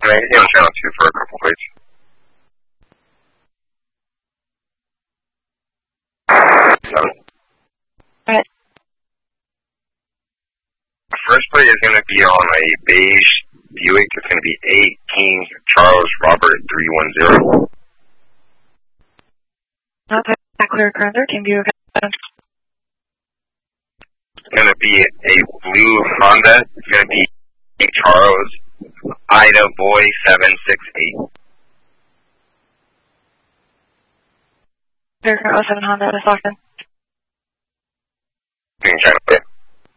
Can I get you on channel 2 for a couple plates? Alright. First plate is going to be on a beige Buick. It's going to be 8 King Charles Robert 310. Okay, clear Crender, Team Buick. It's going to be a blue Honda. It's going to be Charles Ida Boy 768. Clear 07 Honda, this Austin. Can you try to